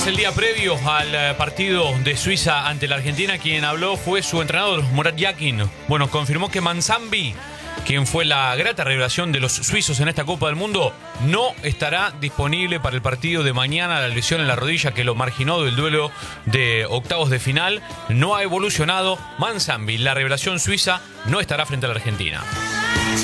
El día previo al partido de Suiza ante la Argentina, quien habló fue su entrenador, Murat Yakin. Bueno, confirmó que Manzambi, quien fue la grata revelación de los suizos en esta Copa del Mundo, no estará disponible para el partido de mañana. La lesión en la rodilla que lo marginó del duelo de octavos de final no ha evolucionado. Manzambi, la revelación suiza, no estará frente a la Argentina.